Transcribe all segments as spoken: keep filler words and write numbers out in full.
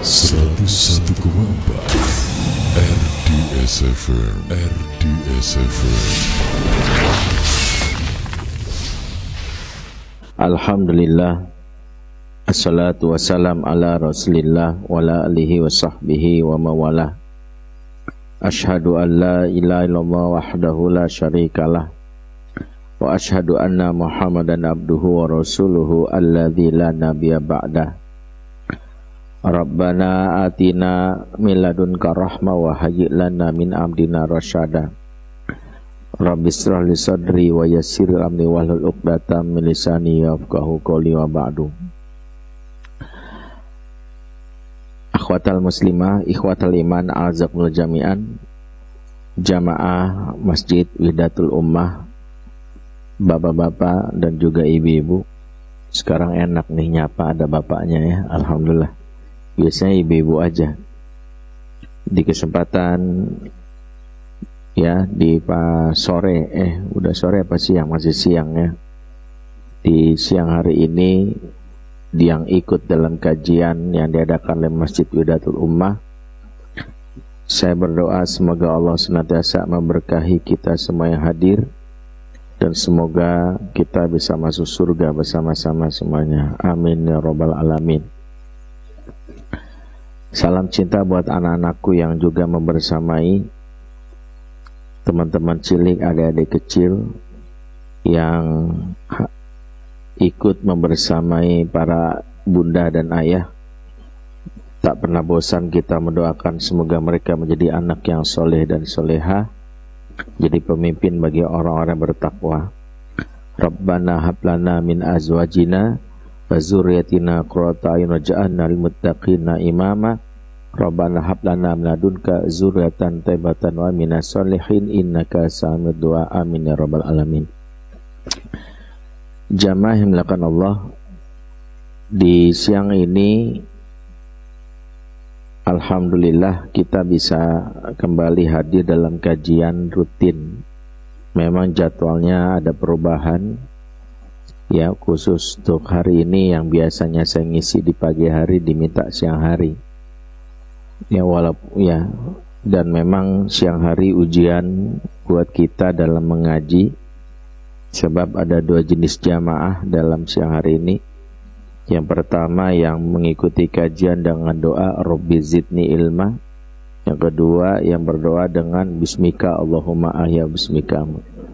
seratus satu koma empat R D S F M R D S F M. Alhamdulillah, assalatu wassalam ala rasulillah wa ala alihi wa sahbihi wa mawalah. Ashhadu an la ilaha illallah wahdahu la syarikalah wa ashhadu anna muhammadan abduhu wa rasuluhu alladzi la nabiyya ba'dah. Rabbana atina min ladunka rahmah wa hayyi lana min amrina rasyada. Rabbi shrah li sadri wa yassir amri wahlul 'uqdatam min lisani yafqahu qawli wa ba'du. Akhwatal muslimah, ikhwatal iman, azakumul jami'an. Jamaah Masjid Wihdatul Ummah, bapak-bapak dan juga ibu-ibu. Sekarang enak nih nyapa ada bapaknya ya, alhamdulillah. Biasanya ibu-ibu aja. Di kesempatan ya di pas sore eh udah sore apa siang, masih siang ya. Di siang hari ini yang ikut dalam kajian yang diadakan oleh Masjid Wihdatul Ummah, saya berdoa semoga Allah senantiasa memberkahi kita semua yang hadir dan semoga kita bisa masuk surga bersama-sama semuanya. Amin ya rabbal alamin. Salam cinta buat anak-anakku yang juga membersamai teman-teman cilik, adik-adik kecil yang ikut membersamai para bunda dan ayah. Tak pernah bosan kita mendoakan semoga mereka menjadi anak yang soleh dan soleha, jadi pemimpin bagi orang-orang bertakwa. Rabbana hablana min azwajina wa zurriyatina qurrata a'yun waj'alna lil muttaqina imama. Rabbana hablana min ladunka zurriyatan thayyibatan wa minas sholihin innaka sami'ud du'a. Amin ya rabbal alamin. Jamaah yang dimuliakan Allah, di siang ini alhamdulillah kita bisa kembali hadir dalam kajian rutin. Memang jadwalnya ada perubahan ya, khusus untuk hari ini yang biasanya saya ngisi di pagi hari diminta siang hari ya, walaupun ya, dan memang siang hari ujian buat kita dalam mengaji, sebab ada dua jenis jamaah dalam siang hari ini. Yang pertama yang mengikuti kajian dengan doa Rabbi zidni ilma. Yang kedua yang berdoa dengan bismika Allahumma ahya bismika.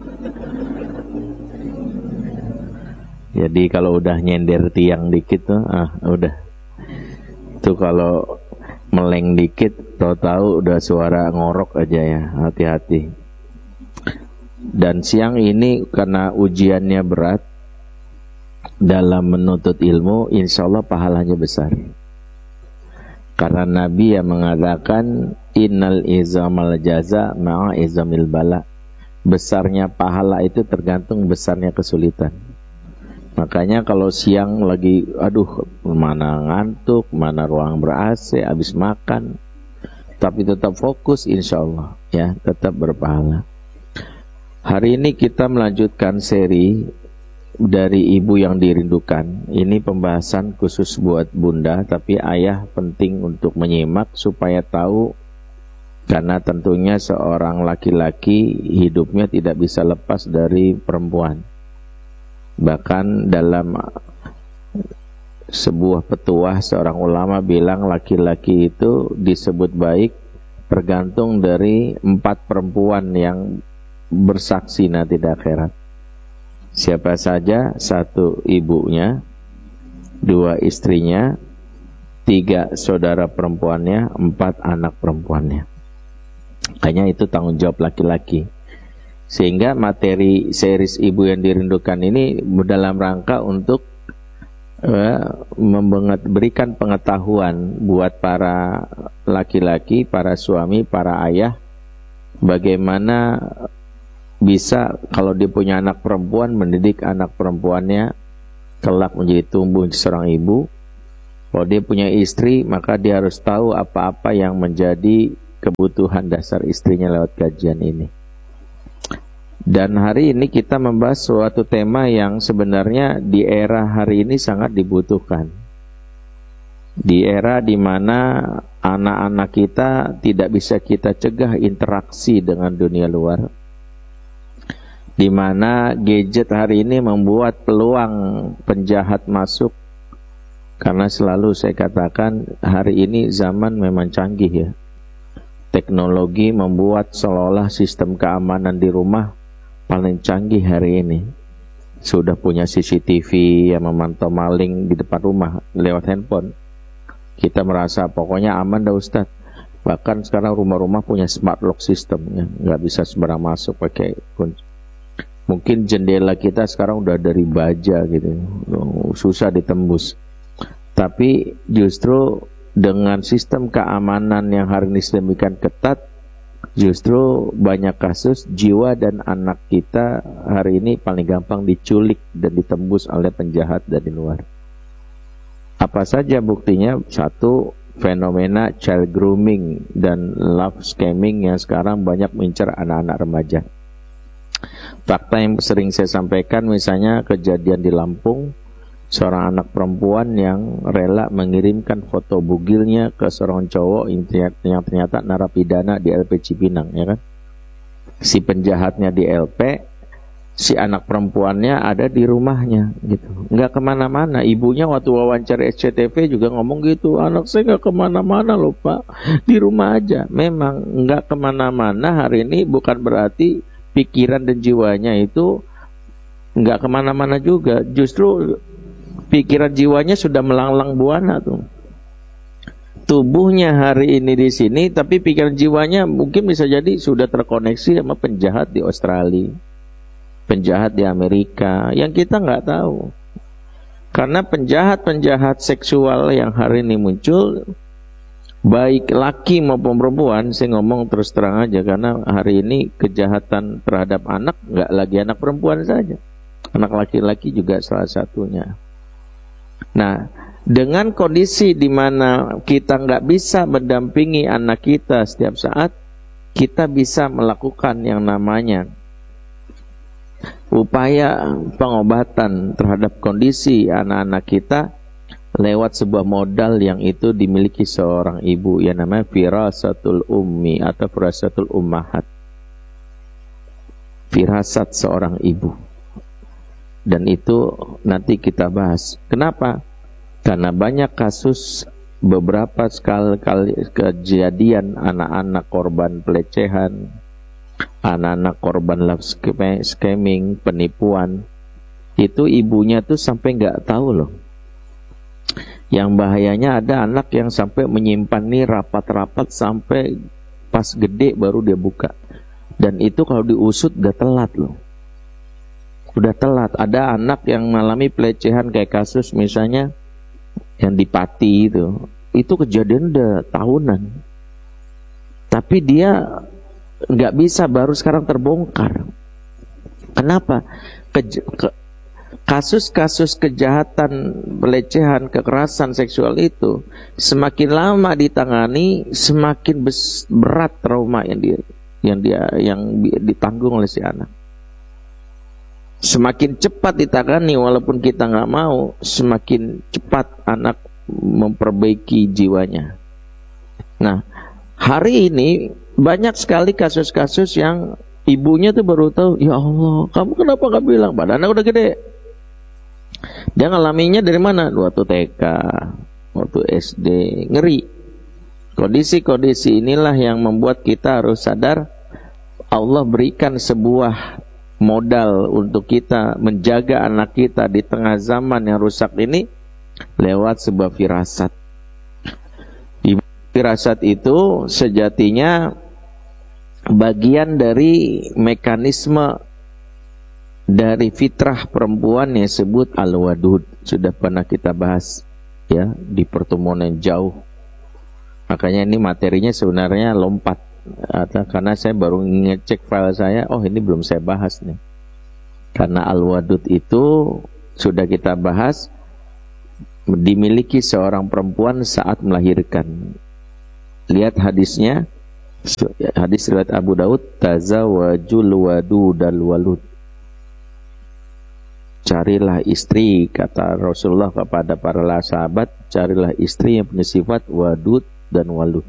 Jadi kalau udah nyender tiang dikit tuh, ah udah. Itu kalau meleng dikit, tahu-tahu udah suara ngorok aja ya, hati-hati. Dan siang ini karena ujiannya berat dalam menuntut ilmu, insya Allah pahalanya besar. Karena Nabi yang mengatakan innal izamal jaza ma'a izamil bala. Besarnya pahala itu tergantung besarnya kesulitan. Makanya kalau siang lagi aduh mana ngantuk, mana ruang ber-A C, habis makan, tapi tetap fokus insya Allah ya, tetap berpahala. Hari ini kita melanjutkan seri dari ibu yang dirindukan. Ini pembahasan khusus buat bunda, tapi ayah penting untuk menyimak supaya tahu, karena tentunya seorang laki-laki hidupnya tidak bisa lepas dari perempuan. Bahkan dalam sebuah petuah seorang ulama bilang laki-laki itu disebut baik tergantung dari empat perempuan yang bersaksi nanti di akhirat. Siapa saja? Satu, ibunya. Dua, istrinya. Tiga, saudara perempuannya. Empat, anak perempuannya. Makanya itu tanggung jawab laki-laki. Sehingga materi series ibu yang dirindukan ini dalam rangka untuk uh, memberikan pengetahuan buat para laki-laki, para suami, para ayah, bagaimana bisa kalau dia punya anak perempuan, mendidik anak perempuannya kelak menjadi tumbuh seorang ibu. Kalau dia punya istri, maka dia harus tahu apa-apa yang menjadi kebutuhan dasar istrinya lewat kajian ini. Dan hari ini kita membahas suatu tema yang sebenarnya di era hari ini sangat dibutuhkan. Di era di mana anak-anak kita tidak bisa kita cegah interaksi dengan dunia luar, di mana gadget hari ini membuat peluang penjahat masuk. Karena selalu saya katakan hari ini zaman memang canggih ya. Teknologi membuat seolah-olah sistem keamanan di rumah paling canggih hari ini. Sudah punya C C T V yang memantau maling di depan rumah lewat handphone. Kita merasa pokoknya aman dah Ustaz. Bahkan sekarang rumah-rumah punya smart lock system ya. Nggak bisa sembarang masuk pakai kunci. Mungkin jendela kita sekarang udah dari baja gitu, susah ditembus. Tapi justru dengan sistem keamanan yang hari ini sedemikian ketat, justru banyak kasus jiwa dan anak kita hari ini paling gampang diculik dan ditembus oleh penjahat dari luar. Apa saja buktinya? Satu, fenomena child grooming dan love scamming yang sekarang banyak mengincar anak-anak remaja. Fakta yang sering saya sampaikan, misalnya kejadian di Lampung, seorang anak perempuan yang rela mengirimkan foto bugilnya ke seorang cowok yang ternyata narapidana di L P Cipinang, ya kan? Si penjahatnya di L P, si anak perempuannya ada di rumahnya, gitu. Nggak kemana-mana. Ibunya waktu wawancara S C T V juga ngomong gitu, anak saya nggak kemana-mana loh Pak, di rumah aja. Memang nggak kemana-mana hari ini bukan berarti pikiran dan jiwanya itu nggak kemana-mana juga. Justru pikiran jiwanya sudah melanglang buana tuh. Tubuhnya hari ini di sini, tapi pikiran jiwanya mungkin bisa jadi sudah terkoneksi sama penjahat di Australia, penjahat di Amerika, yang kita nggak tahu. Karena penjahat-penjahat seksual yang hari ini muncul, baik laki maupun perempuan, saya ngomong terus terang aja, karena hari ini kejahatan terhadap anak nggak lagi anak perempuan saja, anak laki-laki juga salah satunya. Nah, dengan kondisi di mana kita nggak bisa mendampingi anak kita setiap saat, kita bisa melakukan yang namanya upaya pengobatan terhadap kondisi anak-anak kita lewat sebuah modal yang itu dimiliki seorang ibu yang namanya firasatul ummi atau firasatul ummahat, firasat seorang ibu. Dan itu nanti kita bahas. Kenapa? Karena banyak kasus, beberapa sekali kali kejadian anak-anak korban pelecehan, anak-anak korban love scamming, penipuan, itu ibunya tuh sampai nggak tahu loh. Yang bahayanya ada anak yang sampai menyimpan nih rapat-rapat sampai pas gede baru dia buka. Dan itu kalau diusut udah telat loh. Udah telat. Ada anak yang mengalami pelecehan kayak kasus misalnya yang di Pati itu. Itu kejadian udah tahunan. Tapi dia nggak bisa, baru sekarang terbongkar. Kenapa? Ke, ke, kasus-kasus kejahatan, pelecehan, kekerasan seksual itu semakin lama ditangani, semakin bes, berat trauma yang dia yang dia yang ditanggung oleh si anak. Semakin cepat ditangani walaupun kita nggak mau, semakin cepat anak memperbaiki jiwanya. Nah, hari ini banyak sekali kasus-kasus yang ibunya tuh baru tahu, ya Allah, kamu kenapa nggak bilang? Padahal anak udah gede. Dia ngalaminya dari mana? Waktu T K, waktu S D, ngeri. Kondisi-kondisi inilah yang membuat kita harus sadar Allah berikan sebuah modal untuk kita menjaga anak kita di tengah zaman yang rusak ini lewat sebuah firasat. Firasat itu sejatinya bagian dari mekanisme dari fitrah perempuan yang disebut al-wadud. Sudah pernah kita bahas ya di pertemuan yang jauh. Makanya ini materinya sebenarnya lompat, atau karena saya baru ngecek file saya, oh ini belum saya bahas nih. Karena al-wadud itu sudah kita bahas, dimiliki seorang perempuan saat melahirkan. Lihat hadisnya, hadis riwayat Abu Daud, tazawwajul wadudal walud. Carilah istri, kata Rasulullah kepada para sahabat, carilah istri yang punya sifat wadud dan walud.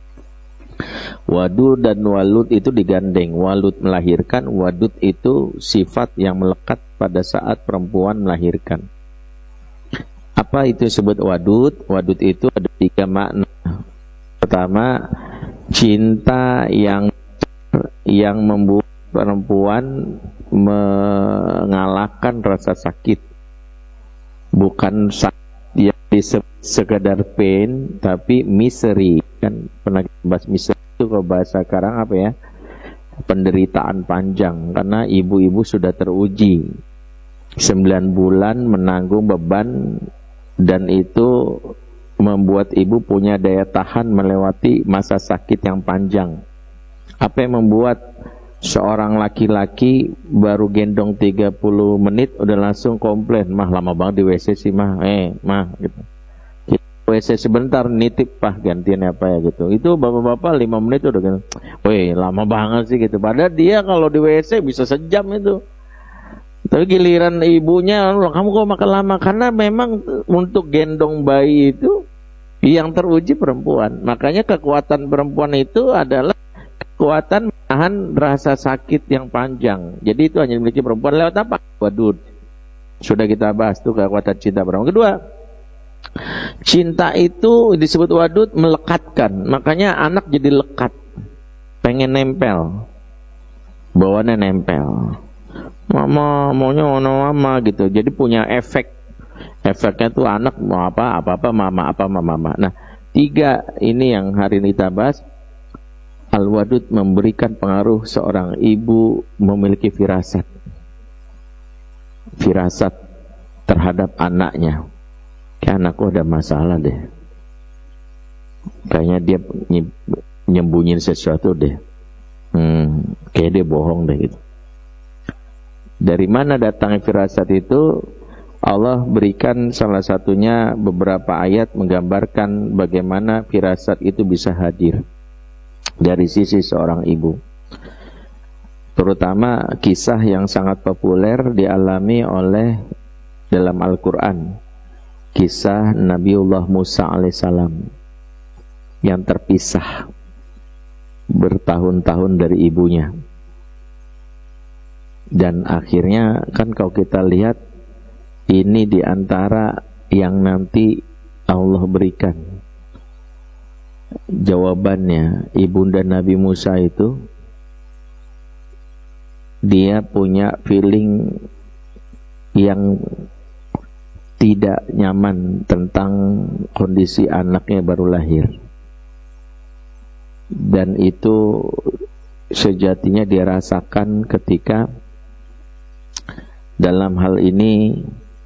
Wadud dan walud itu digandeng. Walud melahirkan, wadud itu sifat yang melekat pada saat perempuan melahirkan. Apa itu disebut wadud? Wadud itu ada tiga makna. Pertama, cinta yang yang membuat perempuan mengalahkan rasa sakit. Bukan sakit yang disebut sekedar pain, tapi misery. Kan pernah bahas misery itu kalau bahasa sekarang apa ya? Penderitaan panjang, karena ibu-ibu sudah teruji sembilan bulan menanggung beban, dan itu membuat ibu punya daya tahan melewati masa sakit yang panjang. Apa yang membuat seorang laki-laki baru gendong tiga puluh menit udah langsung komplain, mah lama banget di W C sih mah, eh mah gitu. W C sebentar, nitip pah gantian apa ya gitu. Itu bapak-bapak lima menit udah gitu. Weh lama banget sih gitu. Padahal dia kalau di W C bisa sejam itu. Tapi giliran ibunya, kamu kok makan lama? Karena memang untuk gendong bayi itu yang teruji perempuan. Makanya kekuatan perempuan itu adalah kekuatan menahan rasa sakit yang panjang. Jadi itu hanya dimiliki perempuan lewat apa? Wadud. Sudah kita bahas tuh kekuatan cinta perempuan. Kedua, cinta itu disebut wadud, melekatkan. Makanya anak jadi lekat, pengen nempel, bawaannya nempel. Mama maunya mana mama gitu. Jadi punya efek. Efeknya tuh anak mau apa apa apa mama apa mama mama. Nah, tiga ini yang hari ini kita bahas. Al-wadud memberikan pengaruh seorang ibu memiliki firasat. Firasat terhadap anaknya. Kayak anakku ada masalah deh. Kayaknya dia nyembunyiin sesuatu deh. Hmm, kayak dia bohong deh gitu. Dari mana datangnya firasat itu? Allah berikan salah satunya beberapa ayat menggambarkan bagaimana firasat itu bisa hadir dari sisi seorang ibu. Terutama kisah yang sangat populer dialami oleh dalam Al-Quran, kisah Nabiullah Musa alaihissalam yang terpisah bertahun-tahun dari ibunya. Dan akhirnya kan kalau kita lihat ini diantara yang nanti Allah berikan jawabannya. Ibunda Nabi Musa itu dia punya feeling yang tidak nyaman tentang kondisi anaknya baru lahir, dan itu sejatinya dia rasakan ketika dalam hal ini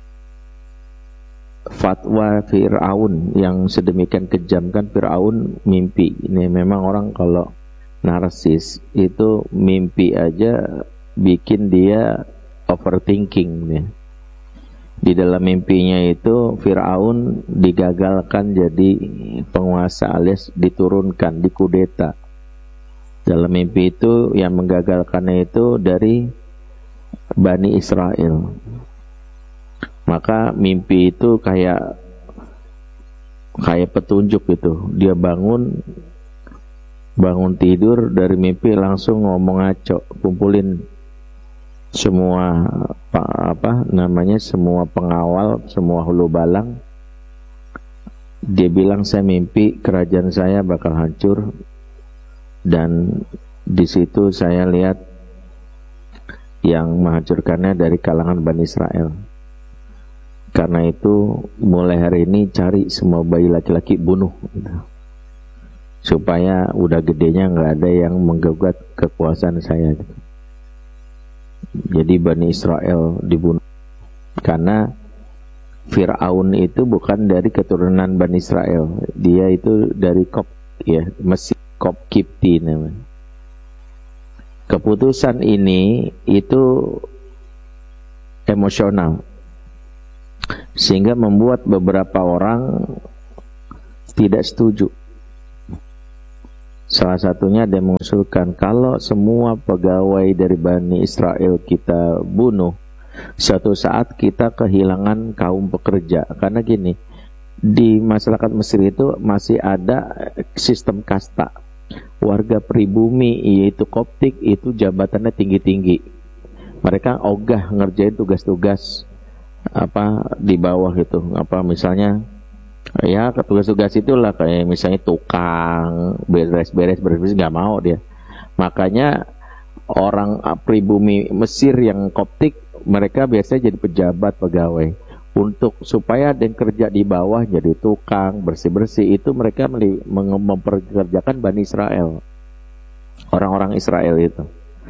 fatwa Fir'aun yang sedemikian kejam. Kan Fir'aun mimpi. Ini memang orang kalau narsis itu mimpi aja bikin dia overthinking ya. Di dalam mimpinya itu Fir'aun digagalkan jadi penguasa alias diturunkan, dikudeta. Dalam mimpi itu yang menggagalkannya itu dari Bani Israel. Maka mimpi itu kayak kayak petunjuk gitu. Dia bangun bangun tidur dari mimpi langsung ngomong ngaco, kumpulin semua apa, apa namanya semua pengawal, semua hulu balang. Dia bilang, saya mimpi kerajaan saya bakal hancur, dan di situ saya lihat yang menghancurkannya dari kalangan Bani Israel. Karena itu mulai hari ini cari semua bayi laki-laki bunuh gitu. Supaya udah gedenya nggak ada yang menggugat kekuasaan saya gitu. Jadi Bani Israel dibunuh. Karena Fir'aun itu bukan dari keturunan Bani Israel. Dia itu dari Kop, ya, Mesir, Kop Kipti namanya. Keputusan ini itu emosional, sehingga membuat beberapa orang tidak setuju. Salah satunya dia mengusulkan, kalau semua pegawai dari Bani Israel kita bunuh, suatu saat kita kehilangan kaum pekerja. Karena gini, di masyarakat Mesir itu masih ada sistem kasta. Warga pribumi yaitu Koptik itu jabatannya tinggi-tinggi. Mereka ogah ngerjain tugas-tugas apa di bawah itu. Apa misalnya ya tugas-tugas itulah kayak misalnya tukang beres-beres beres-beres nggak mau dia. Makanya orang pribumi Mesir yang Koptik mereka biasanya jadi pejabat pegawai. Untuk supaya ada yang kerja di bawah jadi tukang bersih-bersih itu mereka memperkerjakan Bani Israel, orang-orang Israel itu.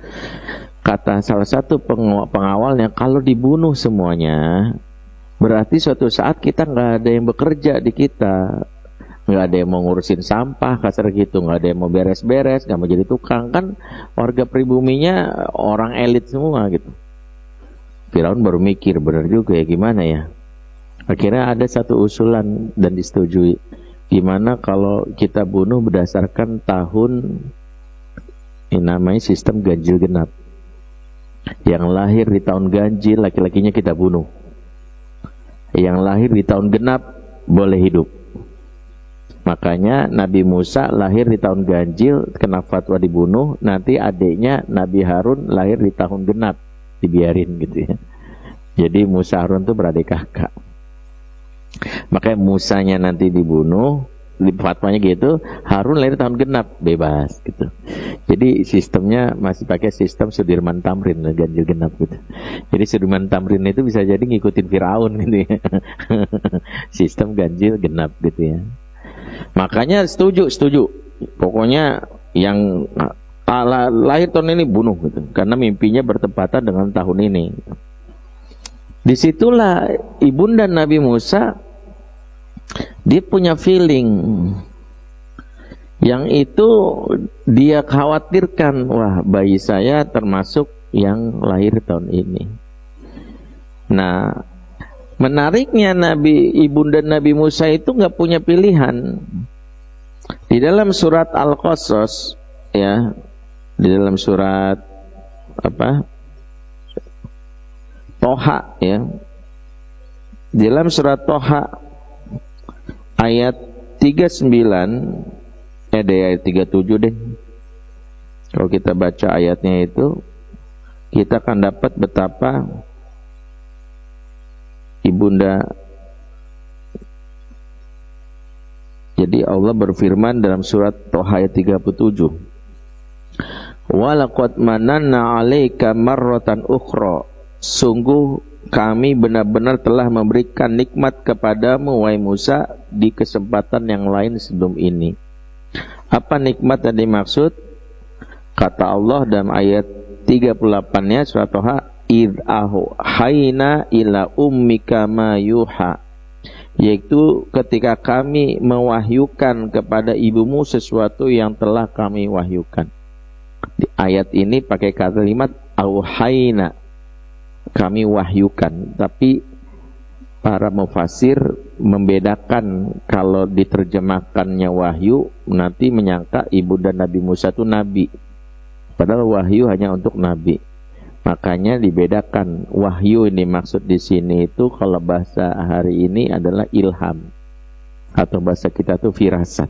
Kata salah satu pengawalnya, kalau dibunuh semuanya berarti suatu saat kita nggak ada yang bekerja di kita, nggak ada yang mau ngurusin sampah kasar gitu, nggak ada yang mau beres-beres, nggak mau jadi tukang. Kan warga pribuminya orang elit semua gitu. Firaun baru mikir, benar juga ya, gimana ya. Akhirnya ada satu usulan dan disetujui. Gimana kalau kita bunuh berdasarkan tahun, ini namanya sistem ganjil genap. Yang lahir di tahun ganjil, laki-lakinya kita bunuh. Yang lahir di tahun genap, boleh hidup. Makanya Nabi Musa lahir di tahun ganjil, kena fatwa dibunuh. Nanti adiknya Nabi Harun lahir di tahun genap, dibiarin gitu ya. Jadi Musa Harun itu beradik kakak. Makanya Musanya nanti dibunuh, di fatwanya gitu, Harun lahir tahun genap, bebas gitu. Jadi sistemnya masih pakai sistem Sudirman Tamrin, ganjil genap gitu. Jadi Sudirman Tamrin itu bisa jadi ngikutin Firaun gitu ya. Sistem ganjil genap gitu ya. Makanya setuju, setuju. Pokoknya yang lahir tahun ini bunuh gitu, karena mimpinya bertepatan dengan tahun ini. Disitulah ibunda Nabi Musa, dia punya feeling yang itu dia khawatirkan, wah bayi saya termasuk yang lahir tahun ini. Nah, menariknya Nabi ibunda Nabi Musa itu nggak punya pilihan. Di dalam surat Al-Qasas ya, di dalam surat apa? Toha ya. Di dalam surat Toha ayat tiga puluh sembilan, eh deh ayat tiga puluh tujuh deh. Kalau kita baca ayatnya itu, kita akan dapat betapa ibunda. Jadi Allah berfirman dalam surat Toha ayat tiga puluh tujuh. Walaqad mananna 'alaika marratan ukhra. Sungguh kami benar-benar telah memberikan nikmat kepadamu wahai Musa di kesempatan yang lain sebelum ini. Apa nikmat yang dimaksud? Kata Allah dalam ayat tiga puluh delapan-nya surat Toha, id ahu hayna ila ummika ma yuha, yaitu ketika kami mewahyukan kepada ibumu sesuatu yang telah kami wahyukan. Di ayat ini pakai kalimat auhayna, kami wahyukan. Tapi para mufasir membedakan, kalau diterjemahkannya wahyu nanti menyangka ibunda Nabi Musa itu nabi, padahal wahyu hanya untuk nabi. Makanya dibedakan, wahyu ini maksud di sini itu kalau bahasa hari ini adalah ilham, atau bahasa kita tuh firasat.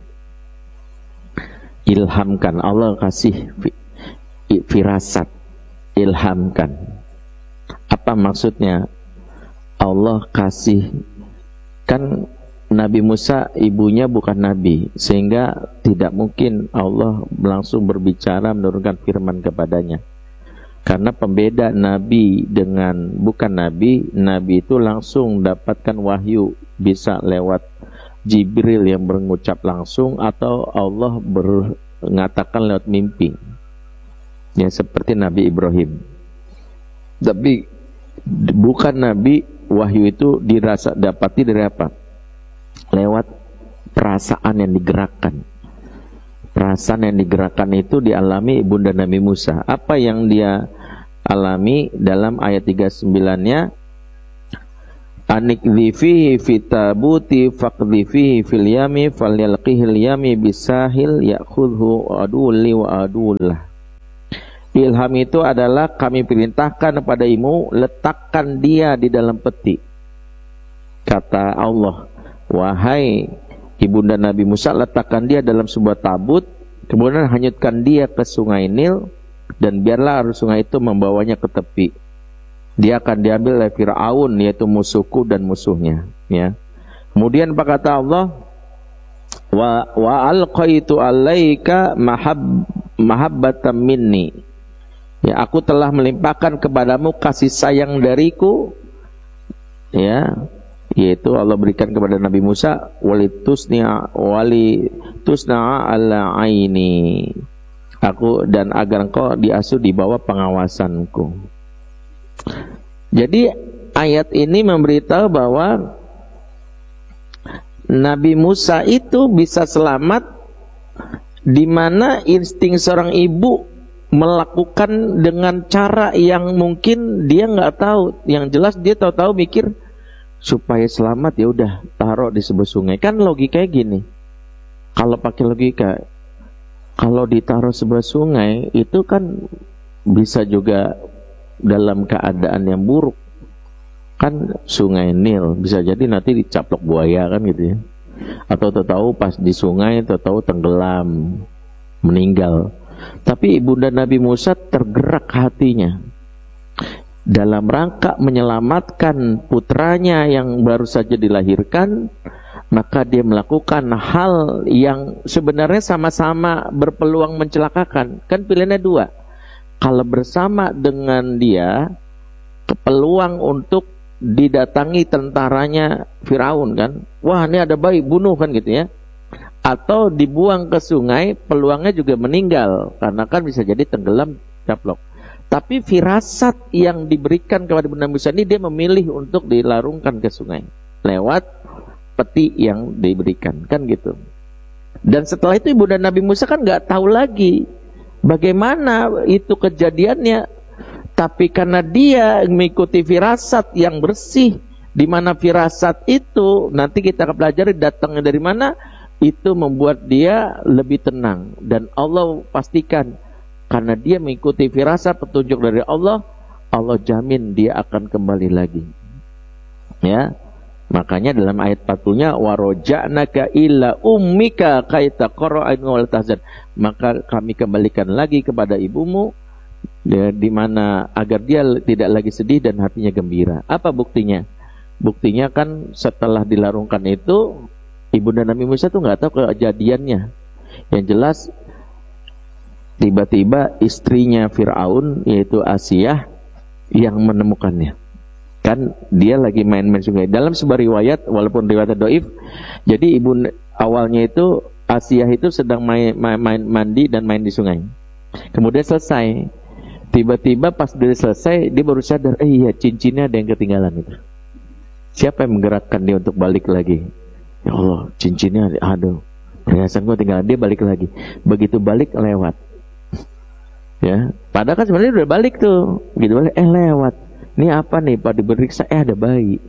Ilhamkan, Allah kasih firasat, ilhamkan. Apa maksudnya? Allah kasih, kan Nabi Musa ibunya bukan nabi, sehingga tidak mungkin Allah langsung berbicara menurunkan firman kepadanya. Karena pembeda nabi dengan bukan nabi, nabi itu langsung dapatkan wahyu, bisa lewat Jibril yang mengucap langsung, atau Allah mengatakan lewat mimpi, yang seperti Nabi Ibrahim. Tapi bukan nabi, wahyu itu dirasa dapati dari apa? Lewat perasaan yang digerakkan. Perasaan yang digerakkan itu dialami ibunda Nabi Musa. Apa yang dia alami dalam ayat tiga puluh sembilan-nya? Anikdhifihi fitabuti faqdhifihi fil yami falyalqihil yami bisahil ya'khudhu adulli wa adullah. Ilham itu adalah kami perintahkan kepada ibu, letakkan dia di dalam peti. Kata Allah, wahai ibunda Nabi Musa, letakkan dia dalam sebuah tabut, kemudian hanyutkan dia ke sungai Nil, dan biarlah arus sungai itu membawanya ke tepi. Dia akan diambil oleh Fir'aun, yaitu musuhku dan musuhnya, ya. Kemudian apa kata Allah? Wa wa alqaitu alaika mahab mahabbatan minni. Ya, aku telah melimpahkan kepadamu kasih sayang dariku, ya, yaitu Allah berikan kepada Nabi Musa, walitusnia walitusna ala aini. Aku dan agar engkau diasuh di bawah pengawasanku. Jadi ayat ini memberitahu bahwa Nabi Musa itu bisa selamat di mana insting seorang ibu melakukan dengan cara yang mungkin dia nggak tahu. Yang jelas dia tahu-tahu mikir supaya selamat ya udah taruh di sebuah sungai. Kan logikanya gini. Kalau pakai logika, kalau ditaruh sebuah sungai itu kan bisa juga dalam keadaan yang buruk. Kan sungai Nil bisa jadi nanti dicaplok buaya kan gitu ya, atau tahu pas di sungai tahu tenggelam meninggal. Tapi ibunda Nabi Musa tergerak hatinya dalam rangka menyelamatkan putranya yang baru saja dilahirkan, maka dia melakukan hal yang sebenarnya sama-sama berpeluang mencelakakan. Kan pilihannya dua, kalau bersama dengan dia peluang untuk didatangi tentaranya Firaun kan, wah ini ada bayi bunuh kan gitu ya, atau dibuang ke sungai peluangnya juga meninggal karena kan bisa jadi tenggelam caplok. Tapi firasat yang diberikan kepada Ibunda Musa ini, dia memilih untuk dilarungkan ke sungai lewat peti yang diberikan kan gitu. Dan setelah itu Ibunda Nabi Musa kan nggak tahu lagi bagaimana itu kejadiannya. Tapi karena dia mengikuti firasat yang bersih, di mana firasat itu nanti kita akan pelajari datangnya dari mana, itu membuat dia lebih tenang. Dan Allah pastikan karena dia mengikuti firasat petunjuk dari Allah, Allah jamin dia akan kembali lagi. Ya, makanya dalam ayat empat puluh-nya waroja'naka illa ummika kaita qara'in wal tahzan, maka kami kembalikan lagi kepada ibumu, ya, di mana agar dia tidak lagi sedih dan hatinya gembira. Apa buktinya? Buktinya kan setelah dilarungkan itu ibunda Nabi Musa tuh nggak tahu kejadiannya. Yang jelas tiba-tiba istrinya Fir'aun yaitu Asiyah yang menemukannya. Kan dia lagi main-main sungai. Dalam sebuah riwayat, walaupun riwayat dhaif, jadi ibu awalnya itu Asiyah itu sedang main, main mandi dan main di sungai. Kemudian selesai. Tiba-tiba pas dia selesai, dia baru sadar, eh iya cincinnya ada yang ketinggalan itu. Siapa yang menggerakkan dia untuk balik lagi? Ya Allah, cincinnya, aduh, perhiasan gua tinggalan. Dia balik lagi. Begitu balik lewat. Ya, padahal kan sebenarnya udah balik tuh. Begitu balik, eh lewat. Ini apa nih? Pak diperiksa, eh ada bayi.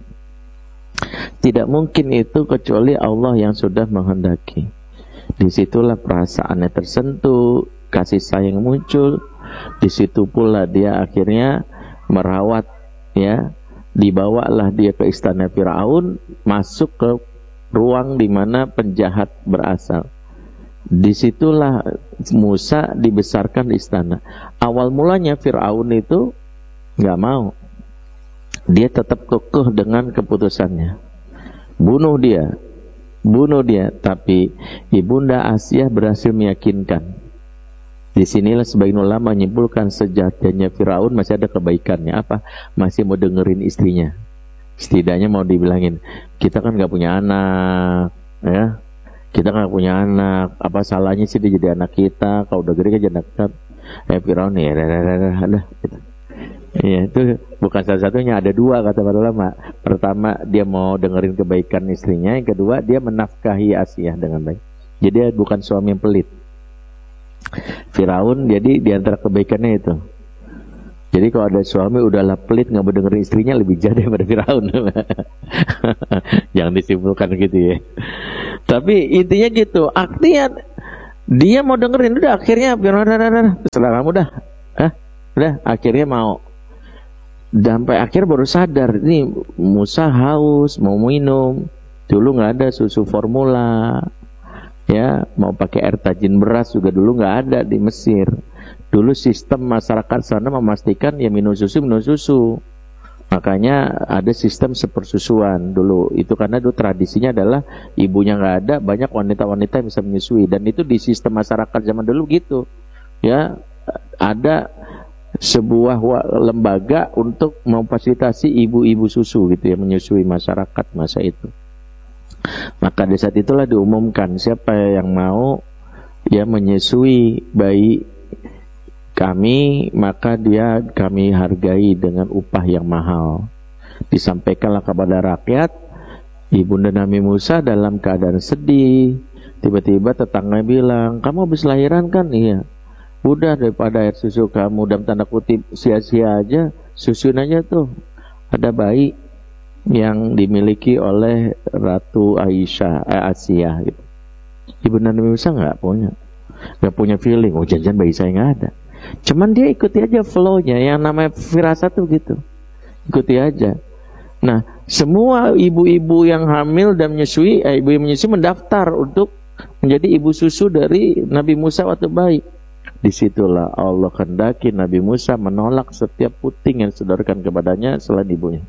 Tidak mungkin itu kecuali Allah yang sudah menghendaki. Disitulah perasaannya tersentuh, kasih sayang muncul. Di situ pula dia akhirnya merawat, ya, dibawalah dia ke istana Firaun, masuk ke ruang di mana penjahat berasal. Disitulah Musa dibesarkan di istana. Awal mulanya Firaun itu nggak mau, dia tetap kekeh dengan keputusannya, bunuh dia, bunuh dia. Tapi ibunda Asiyah berhasil meyakinkan. Di sinilah sebagian ulama menyimpulkan sejatinya Firaun masih ada kebaikannya. Apa? Masih mau dengerin istrinya. Setidaknya mau dibilangin, kita kan nggak punya anak, ya. Kita nggak punya anak. Apa salahnya sih dia jadi anak kita? Kalau udah gede kan jadi anak kita. Eh Firaun ya, ada. Iya, itu bukan salah satunya, ada dua kata para ulama. Pertama, dia mau dengerin kebaikan istrinya. Yang kedua, dia menafkahi Asiyah dengan baik. Jadi dia bukan suami yang pelit. Firaun jadi diantara kebaikannya itu. Jadi kalau ada suami udahlah pelit nggak mau dengerin istrinya, lebih jahat daripada Firaun. Jangan disimpulkan gitu ya. Tapi intinya gitu. Artinya dia mau dengerin, udah akhirnya Firaun setelah kamu dah, ah, udah akhirnya mau. Sampai akhir baru sadar ini Musa haus mau minum. Dulu nggak ada susu formula, ya mau pakai air tajin beras juga dulu nggak ada di Mesir. Dulu sistem masyarakat sana memastikan ya minum susu minum susu. Makanya ada sistem sepersusuan dulu. Itu karena dulu tradisinya adalah ibunya nggak ada, banyak wanita-wanita yang bisa menyusui. Dan itu di sistem masyarakat zaman dulu gitu. Ya, ada sebuah lembaga untuk memfasilitasi ibu-ibu susu gitu ya, menyusui masyarakat masa itu. Maka di saat itulah diumumkan siapa yang mau ya menyusui bayi kami, maka dia kami hargai dengan upah yang mahal. Disampaikanlah kepada rakyat. Ibunda Nabi Musa dalam keadaan sedih. Tiba-tiba tetangga bilang, kamu habis lahiran kan? Iya. Udah, daripada air susu kamu dalam tanda kutip sia-sia aja, susun aja tuh. Ada bayi yang dimiliki oleh Ratu Aisyah, eh, Asia gitu. Ibunda Nabi Musa nggak punya, nggak punya feeling. Oh, jangan bayi saya nggak ada. Cuman dia ikuti aja flow-nya, yang namanya firasat tuh gitu. Ikuti aja. Nah, semua ibu-ibu yang hamil dan menyusui, eh, ibu yang menyusui mendaftar untuk menjadi ibu susu dari Nabi Musa waktu bayi. Disitulah Allah kehendaki Nabi Musa menolak setiap puting yang disodorkan kepadanya selain ibunya.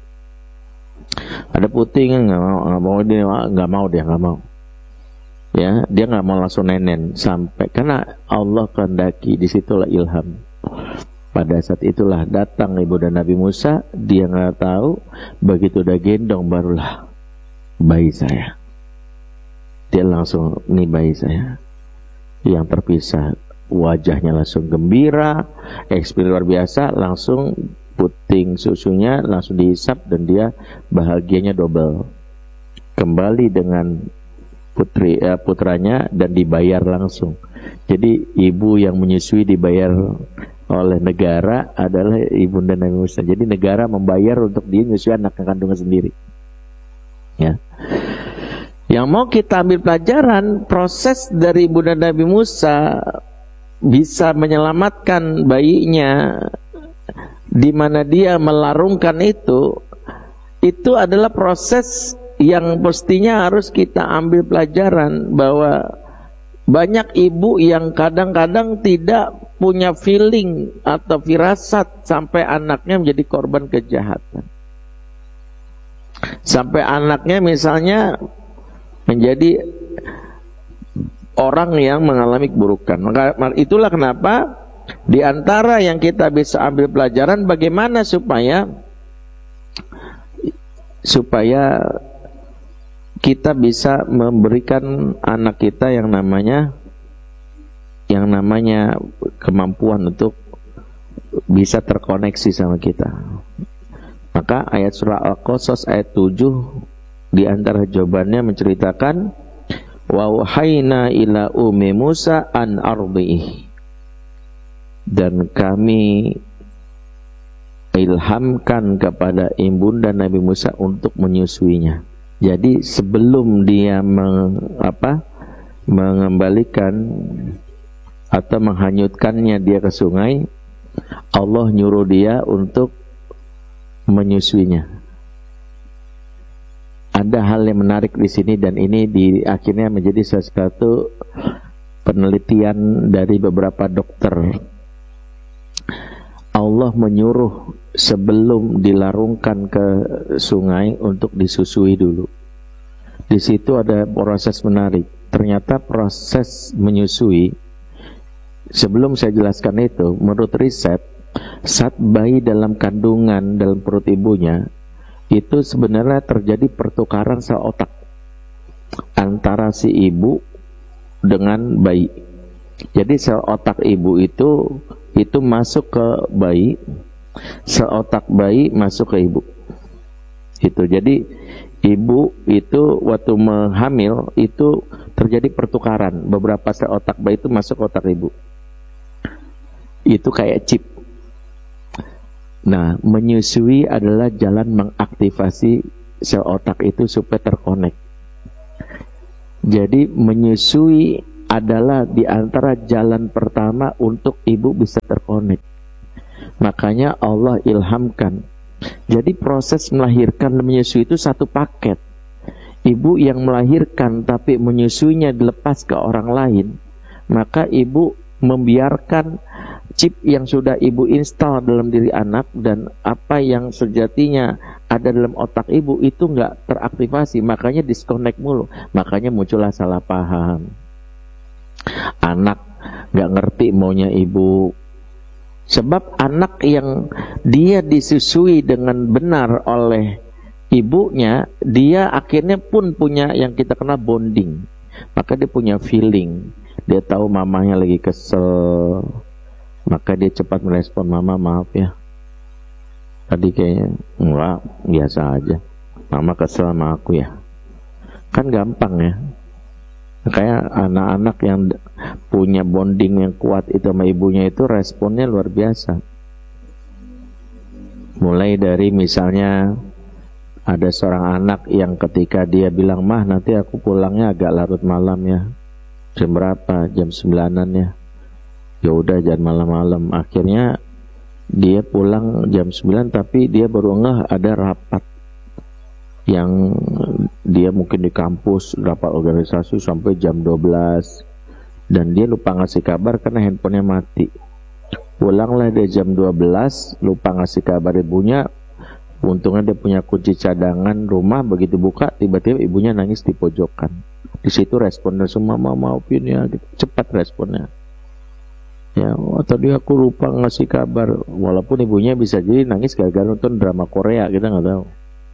Ada puting yang nggak mau, nggak mau dia nggak mau dia nggak mau. Ya, dia nggak mau langsung nenen sampai karena Allah kehendaki. Disitulah ilham. Pada saat itulah datang ibu dan Nabi Musa, dia nggak tahu, begitu udah gendong barulah bayi saya. Dia langsung, nih bayi saya yang terpisah, wajahnya langsung gembira, ekspres luar biasa, langsung puting susunya langsung dihisap dan dia bahagianya double. Kembali dengan putri eh, putranya dan dibayar langsung. Jadi ibu yang menyusui dibayar oleh negara adalah ibunda Nabi Musa. Jadi negara membayar untuk dia menyusui anak kandungnya sendiri. Ya. Yang mau kita ambil pelajaran, proses dari ibunda Nabi Musa bisa menyelamatkan bayinya, di mana dia melarungkan itu, itu adalah proses yang pastinya harus kita ambil pelajaran bahwa banyak ibu yang kadang-kadang tidak punya feeling atau firasat sampai anaknya menjadi korban kejahatan. Sampai anaknya misalnya menjadi orang yang mengalami keburukan. Maka itulah kenapa di antara yang kita bisa ambil pelajaran bagaimana supaya supaya kita bisa memberikan anak kita yang namanya yang namanya kemampuan untuk bisa terkoneksi sama kita. Maka ayat surah Al-Qasas ayat tujuh di antara jawabannya menceritakan wa wahayna ila ummi Musa an ardihi, dan kami ilhamkan kepada ibunda Nabi Musa untuk menyusuinya. Jadi sebelum dia meng, apa, mengembalikan atau menghanyutkannya dia ke sungai, Allah nyuruh dia untuk menyusuinya. Ada hal yang menarik di sini dan ini di akhirnya menjadi sesuatu penelitian dari beberapa dokter. Allah menyuruh sebelum dilarungkan ke sungai untuk disusui dulu. Di situ ada proses menarik. Ternyata proses menyusui, sebelum saya jelaskan itu, menurut riset, saat bayi dalam kandungan dalam perut ibunya, itu sebenarnya terjadi pertukaran sel otak antara si ibu dengan bayi. Jadi sel otak ibu itu itu masuk ke bayi, sel otak bayi masuk ke ibu. Itu jadi ibu itu waktu menghamil itu terjadi pertukaran, beberapa sel otak bayi itu masuk ke otak ibu. Itu kayak chip. Nah, menyusui adalah jalan mengaktifasi sel otak itu supaya terkonek. Jadi menyusui adalah di antara jalan pertama untuk ibu bisa terkonek. Makanya Allah ilhamkan. Jadi proses melahirkan dan menyusui itu satu paket. ibu yang melahirkan tapi menyusuinya dilepas ke orang lain, maka ibu membiarkan chip yang sudah ibu install dalam diri anak dan apa yang sejatinya ada dalam otak ibu itu nggak teraktivasi, makanya disconnect mulu, makanya muncullah salah paham. Anak nggak ngerti maunya ibu, sebab anak yang dia disusui dengan benar oleh ibunya, dia akhirnya pun punya yang kita kenal bonding, maka dia punya feeling. Dia tahu mamanya lagi kesel, maka dia cepat merespon, mama maaf ya, tadi kayaknya enggak, biasa aja, mama kesel sama aku ya. Kan gampang ya. Kayak anak-anak yang punya bonding yang kuat itu sama ibunya itu responnya luar biasa. Mulai dari misalnya ada seorang anak yang ketika dia bilang, mah nanti aku pulangnya agak larut malam ya, jam berapa? Jam sembilanan ya. Ya udah jangan malam-malam. Akhirnya dia pulang jam sembilan tapi dia baru ngeh ada rapat yang dia mungkin di kampus, rapat organisasi sampai jam dua belas, dan dia lupa ngasih kabar karena handphonenya mati. Pulanglah dia jam dua belas, lupa ngasih kabar ibunya. Untungnya dia punya kunci cadangan rumah, begitu buka tiba-tiba ibunya nangis di pojokan. Di situ responnya semua, mama maafin ya, cepat responnya. Ya, oh, tadi aku lupa ngasih kabar. Walaupun ibunya bisa jadi nangis gara-gara nonton drama Korea, kita nggak tahu.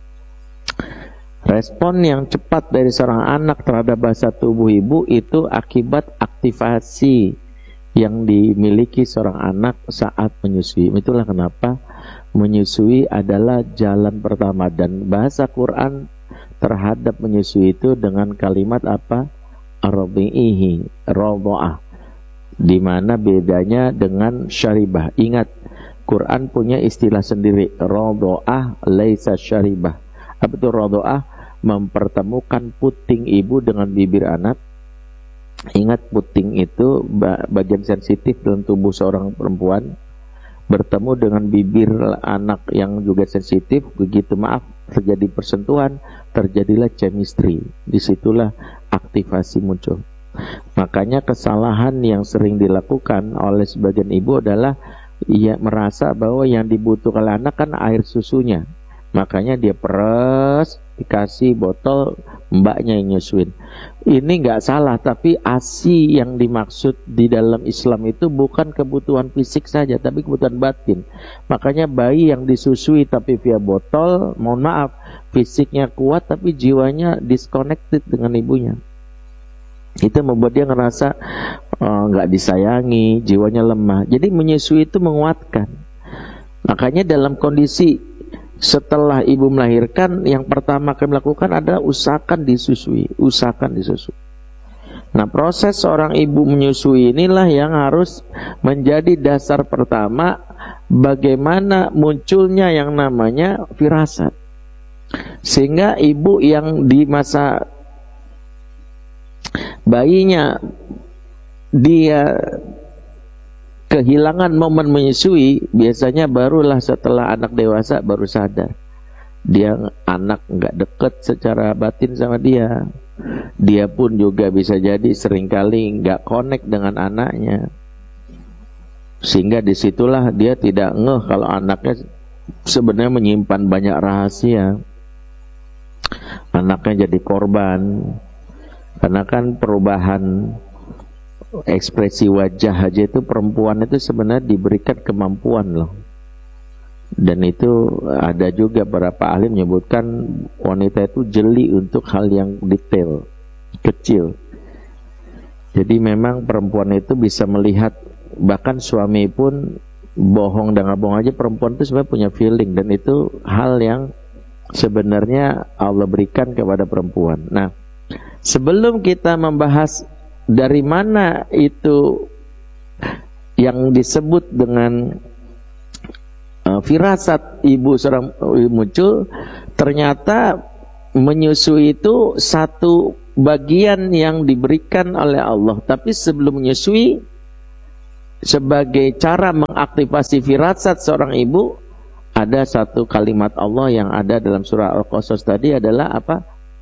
Respon yang cepat dari seorang anak terhadap bahasa tubuh ibu itu akibat aktivasi yang dimiliki seorang anak saat menyusui. Itulah kenapa menyusui adalah jalan pertama, dan bahasa Quran terhadap menyusui itu dengan kalimat apa? Arbi'ihi, radha'ah. Di mana bedanya dengan syaribah? Ingat, Quran punya istilah sendiri, radha'ah laisa syaribah. Apa itu radha'ah? Mempertemukan puting ibu dengan bibir anak. Ingat, puting itu bagian sensitif dalam tubuh seorang perempuan, bertemu dengan bibir anak yang juga sensitif. Begitu maaf terjadi persentuhan, terjadilah chemistry. Disitulah aktivasi muncul. Makanya kesalahan yang sering dilakukan oleh sebagian ibu adalah ia merasa bahwa yang dibutuhkan anak kan air susunya, makanya dia peres, dikasih botol, mbaknya yang nyusuin. Ini nggak salah, tapi ASI yang dimaksud di dalam Islam itu bukan kebutuhan fisik saja, tapi kebutuhan batin. Makanya bayi yang disusui tapi via botol, mohon maaf, fisiknya kuat tapi jiwanya disconnected dengan ibunya. Itu membuat dia ngerasa nggak uh, disayangi, jiwanya lemah. Jadi menyusui itu menguatkan. Makanya dalam kondisi setelah ibu melahirkan, yang pertama kami lakukan adalah usahakan disusui, usahakan disusui. Nah, proses seorang ibu menyusui inilah yang harus menjadi dasar pertama bagaimana munculnya yang namanya firasat. Sehingga ibu yang di masa bayinya dia kehilangan momen menyusui, biasanya barulah setelah anak dewasa baru sadar. Dia anak nggak deket secara batin sama dia. Dia pun juga bisa jadi seringkali nggak connect dengan anaknya. Sehingga disitulah dia tidak ngeh kalau anaknya sebenarnya menyimpan banyak rahasia. Anaknya jadi korban. Karena kan perubahan ekspresi wajah aja itu perempuan itu sebenarnya diberikan kemampuan loh. Dan itu ada juga beberapa ahli menyebutkan wanita itu jeli untuk hal yang detail, kecil. Jadi memang perempuan itu bisa melihat, bahkan suami pun bohong dan nggak bohong aja, perempuan itu sebenarnya punya feeling, dan itu hal yang sebenarnya Allah berikan kepada perempuan. Nah, sebelum kita membahas dari mana itu yang disebut dengan uh, firasat ibu seorang uh, muncul, ternyata menyusui itu satu bagian yang diberikan oleh Allah. Tapi sebelum menyusui, sebagai cara mengaktifasi firasat seorang ibu, ada satu kalimat Allah yang ada dalam surah Al-Qasas tadi adalah apa?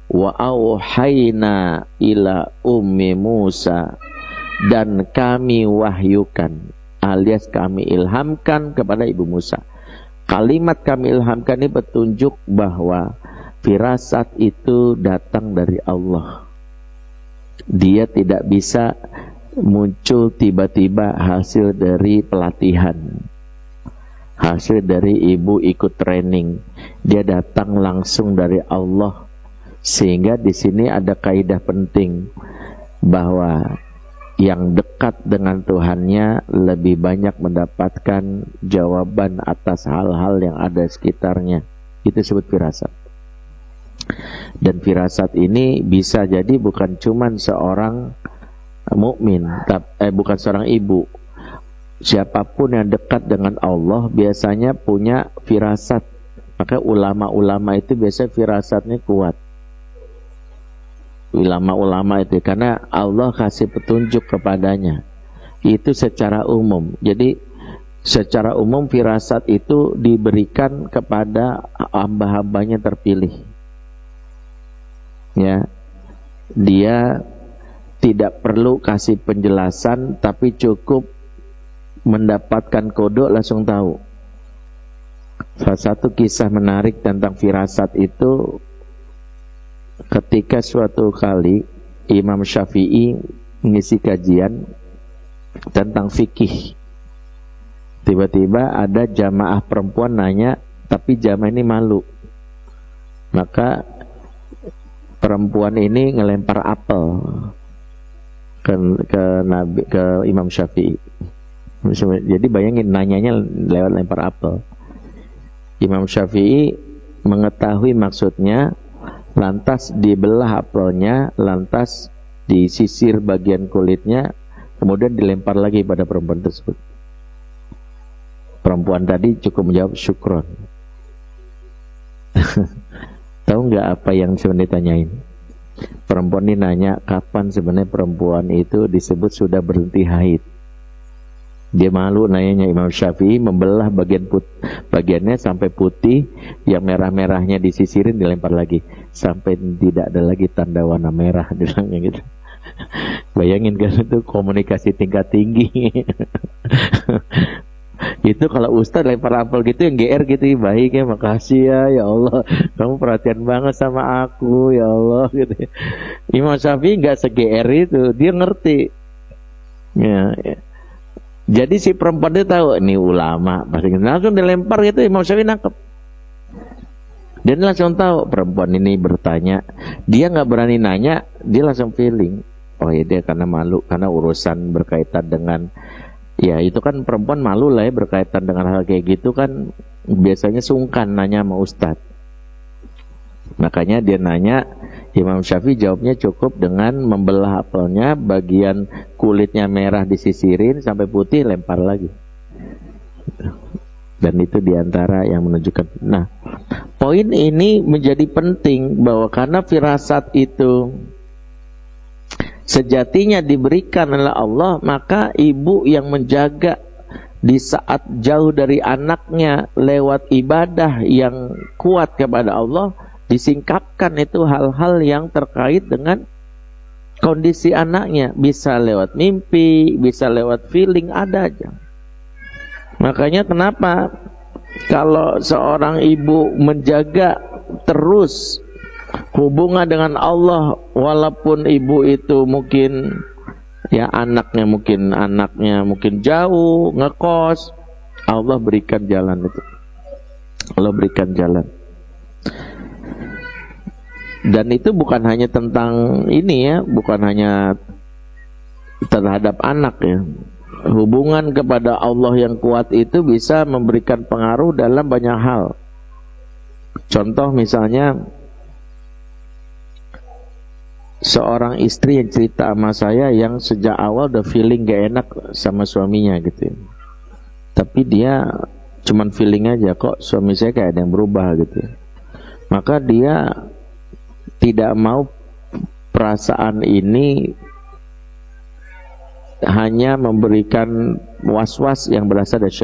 wa auhayna ila ummi Musa, dan kami wahyukan alias kami ilhamkan kepada ibu Musa. Kalimat kami ilhamkan ini petunjuk bahwa firasat itu datang dari Allah. Dia tidak bisa muncul tiba-tiba hasil dari pelatihan, hasil dari ibu ikut training. Dia datang langsung dari Allah. Sehingga di sini ada kaidah penting bahwa yang dekat dengan Tuhannya lebih banyak mendapatkan jawaban atas hal-hal yang ada sekitarnya. Itu disebut firasat. Dan firasat ini bisa jadi bukan cuma seorang mukmin, eh bukan seorang ibu. Siapapun yang dekat dengan Allah biasanya punya firasat. Maka ulama-ulama itu biasanya firasatnya kuat. Ulama-ulama itu karena Allah kasih petunjuk kepadanya. Itu secara umum. Jadi secara umum firasat itu diberikan kepada hamba-hambanya terpilih. Ya, dia tidak perlu kasih penjelasan, tapi cukup mendapatkan kode langsung tahu. Salah satu kisah menarik tentang firasat itu, ketika suatu kali Imam Syafi'i mengisi kajian tentang fikih, tiba-tiba ada jamaah perempuan nanya, tapi jamaah ini malu. Maka perempuan ini ngelempar apel ke, ke Nabi, ke Imam Syafi'i. Jadi bayangin nanyanya lewat lempar apel. Imam Syafi'i mengetahui maksudnya, lantas dibelah apelnya, lantas disisir bagian kulitnya, kemudian dilempar lagi pada perempuan tersebut. Perempuan tadi cukup menjawab syukron. Tahu nggak apa yang sebenarnya ditanyain? Perempuan ini nanya, kapan sebenarnya perempuan itu disebut sudah berhenti haid? Dia malu nanyanya. Imam Syafi'i membelah bagian put, bagiannya sampai putih, yang merah-merahnya disisirin, dilempar lagi sampai tidak ada lagi tanda warna merah, bilangnya gitu. Bayangin kan, itu komunikasi tingkat tinggi. Itu kalau ustaz lempar apel gitu yang G R gitu, baik ya, makasih ya, ya Allah, kamu perhatian banget sama aku, ya Allah gitu. Imam Syafi'i nggak se-G R itu, dia ngerti. Ya, ya. Jadi si perempuan itu tahu ini ulama, pasti langsung dilempar gitu. Imam Syafi'i nangkep. Dan langsung tahu perempuan ini bertanya, dia nggak berani nanya, dia langsung feeling. Oh ya, dia karena malu, karena urusan berkaitan dengan, ya itu kan perempuan malu lah ya, berkaitan dengan hal kayak gitu kan biasanya sungkan nanya sama ustadz. Makanya dia nanya, Imam Syafi'i jawabnya cukup dengan membelah apelnya, bagian kulitnya merah disisirin sampai putih, lempar lagi. Dan itu diantara yang menunjukkan. Nah, poin ini menjadi penting bahwa karena firasat itu sejatinya diberikan oleh Allah, maka ibu yang menjaga di saat jauh dari anaknya lewat ibadah yang kuat kepada Allah, disingkapkan itu hal-hal yang terkait dengan kondisi anaknya. Bisa lewat mimpi, bisa lewat feeling, ada aja. Makanya kenapa kalau seorang ibu menjaga terus hubungan dengan Allah, walaupun ibu itu mungkin ya anaknya mungkin anaknya mungkin jauh ngekos, Allah berikan jalan itu. Allah berikan jalan. Dan itu bukan hanya tentang ini ya, bukan hanya terhadap anak ya. Hubungan kepada Allah yang kuat itu bisa memberikan pengaruh dalam banyak hal. Contoh misalnya, seorang istri yang cerita sama saya yang sejak awal udah feeling gak enak sama suaminya gitu. Tapi dia cuman feeling aja, kok suami saya kayak ada yang berubah gitu. Maka dia tidak mau perasaan ini hanya memberikan was-was yang berasal dari